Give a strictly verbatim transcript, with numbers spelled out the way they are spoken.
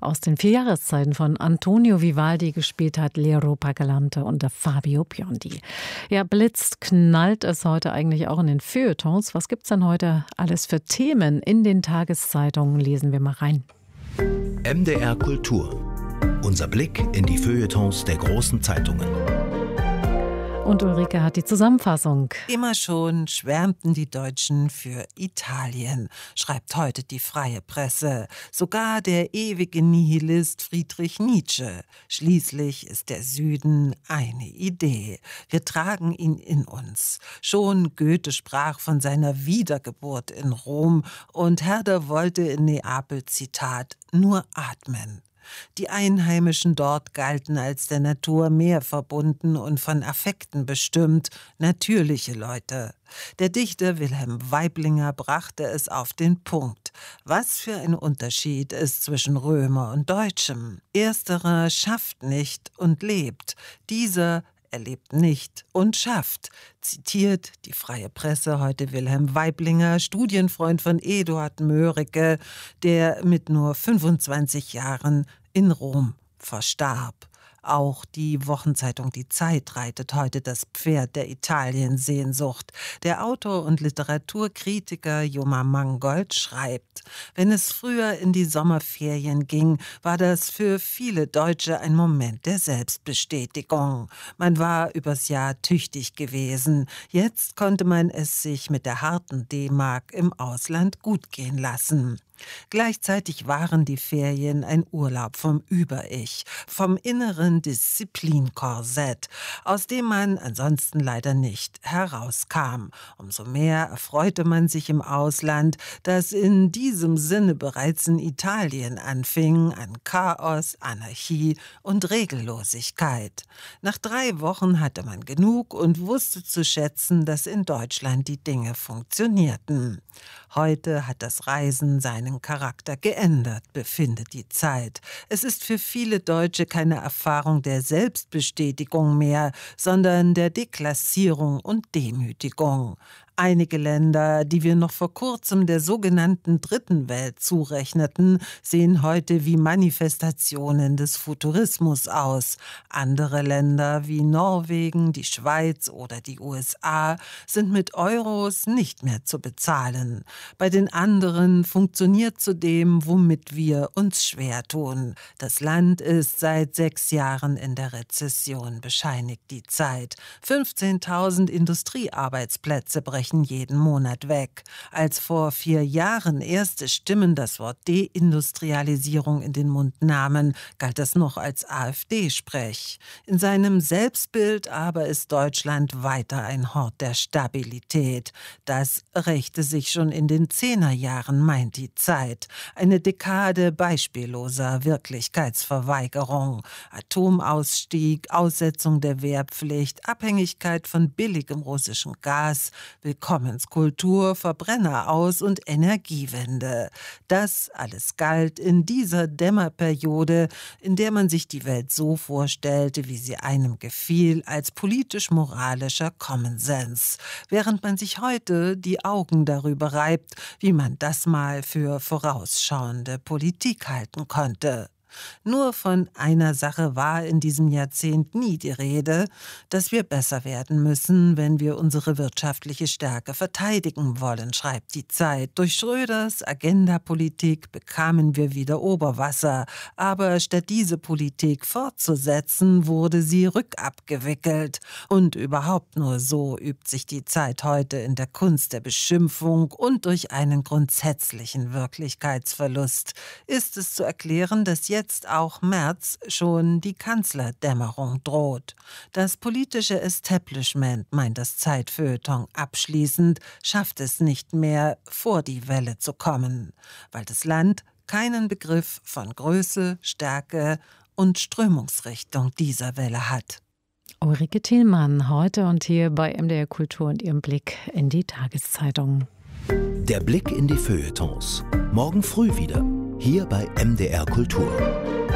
aus den vier Jahreszeiten von Antonio Vivaldi gespielt hat, L'Europa Galante unter Fabio Biondi. Ja, blitzt, knallt es heute eigentlich auch in den Feuilletons. Was gibt's denn heute alles für Themen in den Tageszeitungen? Lesen wir mal rein. M D R Kultur. Unser Blick in die Feuilletons der großen Zeitungen. Und Ulrike hat die Zusammenfassung. Immer schon schwärmten die Deutschen für Italien, schreibt heute die Freie Presse. Sogar der ewige Nihilist Friedrich Nietzsche. Schließlich ist der Süden eine Idee. Wir tragen ihn in uns. Schon Goethe sprach von seiner Wiedergeburt in Rom und Herder wollte in Neapel, Zitat, nur atmen. Die Einheimischen dort galten als der Natur mehr verbunden und von Affekten bestimmt, natürliche Leute. Der Dichter Wilhelm Waiblinger brachte es auf den Punkt. Was für ein Unterschied ist zwischen Römer und Deutschem. Ersterer schafft nicht und lebt, dieser er lebt nicht und schafft. Zitiert die Freie Presse heute Wilhelm Waiblinger, Studienfreund von Eduard Mörike, der mit nur fünfundzwanzig Jahren in Rom verstarb. Auch die Wochenzeitung Die Zeit reitet heute das Pferd der Italiensehnsucht. Der Autor und Literaturkritiker Joma Mangold schreibt, wenn es früher in die Sommerferien ging, war das für viele Deutsche ein Moment der Selbstbestätigung. Man war übers Jahr tüchtig gewesen. Jetzt konnte man es sich mit der harten D-Mark im Ausland gut gehen lassen. Gleichzeitig waren die Ferien ein Urlaub vom Über-Ich, vom inneren Disziplinkorsett, aus dem man ansonsten leider nicht herauskam. Umso mehr erfreute man sich im Ausland, das in diesem Sinne bereits in Italien anfing, an Chaos, Anarchie und Regellosigkeit. Nach drei Wochen hatte man genug und wusste zu schätzen, dass in Deutschland die Dinge funktionierten. Heute hat das Reisen seinen Charakter geändert, befindet die Zeit. Es ist für viele Deutsche keine Erfahrung der Selbstbestätigung mehr, sondern der Deklassierung und Demütigung. Einige Länder, die wir noch vor kurzem der sogenannten Dritten Welt zurechneten, sehen heute wie Manifestationen des Futurismus aus. Andere Länder wie Norwegen, die Schweiz oder die U S A sind mit Euros nicht mehr zu bezahlen. Bei den anderen funktioniert zudem, womit wir uns schwer tun. Das Land ist seit sechs Jahren in der Rezession, bescheinigt die Zeit. fünfzehntausend Industriearbeitsplätze brechen jeden Monat weg. Als vor vier Jahren erste Stimmen das Wort Deindustrialisierung in den Mund nahmen, galt das noch als AfD-Sprech. In seinem Selbstbild aber ist Deutschland weiter ein Hort der Stabilität. Das rächte sich schon in den Zehnerjahren, meint die Zeit. Eine Dekade beispielloser Wirklichkeitsverweigerung. Atomausstieg, Aussetzung der Wehrpflicht, Abhängigkeit von billigem russischem Gas, Willkommenskultur, Verbrenner aus und Energiewende. Das alles galt in dieser Dämmerperiode, in der man sich die Welt so vorstellte, wie sie einem gefiel, als politisch-moralischer Common Sense, während man sich heute die Augen darüber reibt, wie man das mal für vorausschauende Politik halten konnte. Nur von einer Sache war in diesem Jahrzehnt nie die Rede, dass wir besser werden müssen, wenn wir unsere wirtschaftliche Stärke verteidigen wollen, schreibt die Zeit. Durch Schröders Agenda-Politik bekamen wir wieder Oberwasser, aber statt diese Politik fortzusetzen, wurde sie rückabgewickelt. Und überhaupt nur so übt sich die Zeit heute in der Kunst der Beschimpfung und durch einen grundsätzlichen Wirklichkeitsverlust ist es zu erklären, dass jetzt Jetzt auch Merz schon die Kanzlerdämmerung droht. Das politische Establishment, meint das Zeitfeuilleton abschließend, schafft es nicht mehr, vor die Welle zu kommen, weil das Land keinen Begriff von Größe, Stärke und Strömungsrichtung dieser Welle hat. Ulrike Thielmann, heute und hier bei M D R Kultur und ihrem Blick in die Tageszeitungen. Der Blick in die Feuilletons. Morgen früh wieder. Hier bei M D R Kultur.